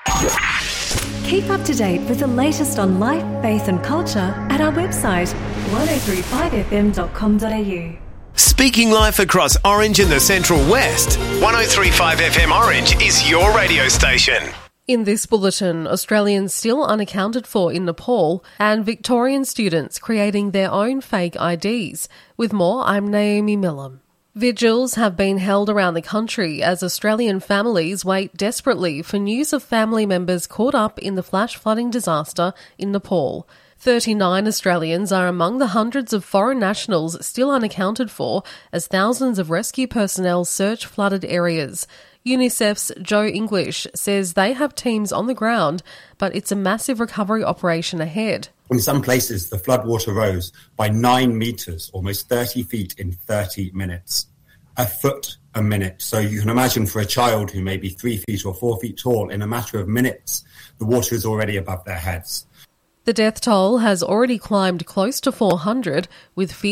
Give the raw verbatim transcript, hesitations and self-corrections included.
Keep up to date with the latest on life, faith and culture at our website, ten thirty-five f m dot com dot a u. Speaking life across Orange and the Central West, ten thirty-five F M Orange is your radio station. In this bulletin, Australians still unaccounted for in Nepal and Victorian students creating their own fake I Ds. With more, I'm Naomi Millam. Vigils have been held around the country as Australian families wait desperately for news of family members caught up in the flash flooding disaster in Nepal. thirty-nine Australians are among the hundreds of foreign nationals still unaccounted for as thousands of rescue personnel search flooded areas. UNICEF's Joe English says they have teams on the ground, but it's a massive recovery operation ahead. In some places, the floodwater rose by nine metres, almost thirty feet in thirty minutes. A foot a minute. So you can imagine for a child who may be three feet or four feet tall, in a matter of minutes, the water is already above their heads. The death toll has already climbed close to four hundred, with